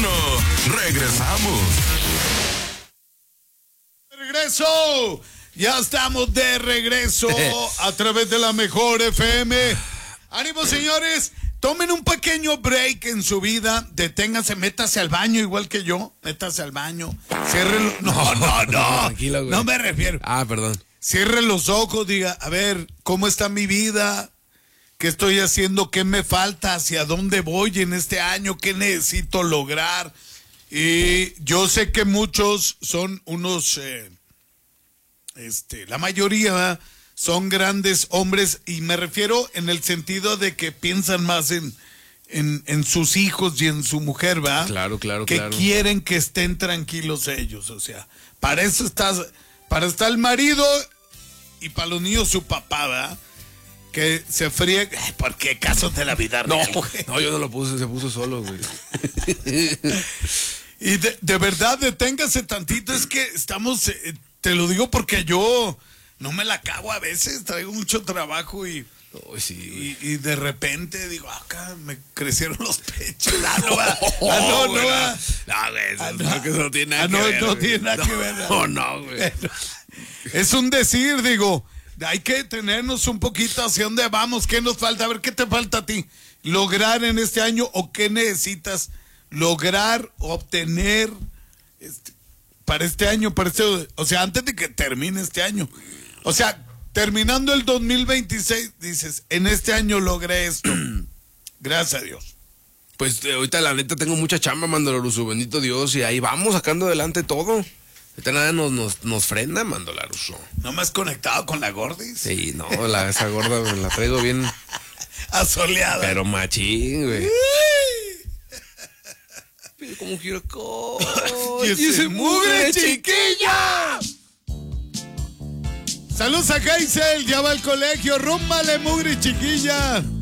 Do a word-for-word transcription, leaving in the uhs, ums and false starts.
uno. Regresamos. Regreso. Ya estamos de regreso a través de la mejor F M. Ánimo, señores. Tomen un pequeño break en su vida. Deténganse, métase al baño igual que yo. Métase al baño. Cierre los... No, no, no. Tranquilo, güey. No me refiero. Ah, perdón. Cierre los ojos, diga, a ver, ¿cómo está mi vida? ¿Qué estoy haciendo? ¿Qué me falta? ¿Hacia dónde voy en este año? ¿Qué necesito lograr? Y yo sé que muchos son unos, eh, este, la mayoría, ¿verdad?, son grandes hombres, y me refiero en el sentido de que piensan más en, en, en sus hijos y en su mujer, ¿verdad? Claro, claro, que claro. quieren que estén tranquilos ellos, o sea, para eso estás, para estar el marido y para los niños su papá, ¿verdad? Que se fríe, ¿por qué casos de la vida No, real? no, yo no lo puse, se puso solo, güey. Y de, de verdad, deténgase tantito, es que estamos, eh, te lo digo porque yo no me la cago a veces, traigo mucho trabajo y, Oh, sí, y, y de repente digo, acá me crecieron los pechos. Ah, no, va. Ah, no, no, va. No, güey, eso, Ah, no, no. que eso no tiene nada Ah, que no, ver. no güey. tiene nada no, que ver. No, no, güey. Es un decir, digo, hay que tenernos un poquito hacia dónde vamos, qué nos falta, a ver qué te falta a ti lograr en este año o qué necesitas lograr, obtener este, para este año, para este, o sea, antes de que termine este año. O sea, terminando el dos mil veintiséis, dices, en este año logré esto. Gracias a Dios. Pues eh, ahorita la neta tengo mucha chamba, Mandolaruso, bendito Dios, y ahí vamos sacando adelante todo. Ahorita nada nos, nos, nos frena, Mandolaruso. ¿No me has conectado con la gordis? Sí, no, la, esa gorda me la traigo bien, Asoleada. pero machín, güey. Pero como quiero ¡Y ese mugre chiquilla! Saludos a Geisel, ya va al colegio, rúmbale, mugre chiquilla.